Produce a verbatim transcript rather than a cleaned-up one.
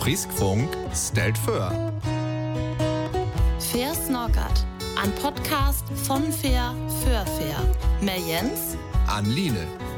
Friskfunk stellt vor. Fair Snorkert, ein Podcast von Fair für Fair. Mehr Jens, An Line